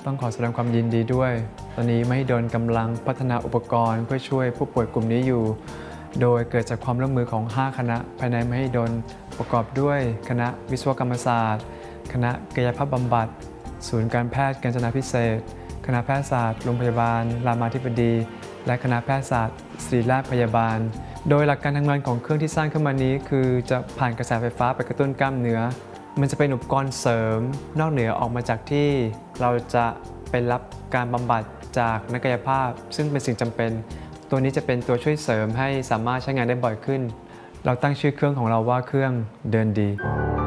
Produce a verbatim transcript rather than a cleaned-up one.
ต้องขอแสดงความยินดีด้วยตอนนี้มหิดลกำลังพัฒนาอุปกรณ์เพื่อช่วยผู้ป่วยกลุ่มนี้อยู่โดยเกิดจากความร่วมมือของห้าคณะภายในมหิดลประกอบด้วยคณะวิศวกรรมศาสตร์คณะกายภาพบำบัดศูนย์การแพทย์กาญจนาภิเษกคณะแพทยศาสตร์โรงพยาบาลรามาธิบดีและคณะแพทยศาสตร์ศิริราชพยาบาลโดยหลักการทำงานของเครื่องที่สร้างขึ้นมานี้คือจะผ่านกระแสไฟฟ้าไปกระตุ้นกล้ามเนื้อมันจะเป็นอุปกรณ์เสริมนอกเหนือออกมาจากที่เราจะไปรับการบำบัดจากนักกายภาพซึ่งเป็นสิ่งจำเป็นตัวนี้จะเป็นตัวช่วยเสริมให้สามารถใช้งานได้บ่อยขึ้นเราตั้งชื่อเครื่องของเราว่าเครื่องเดินดี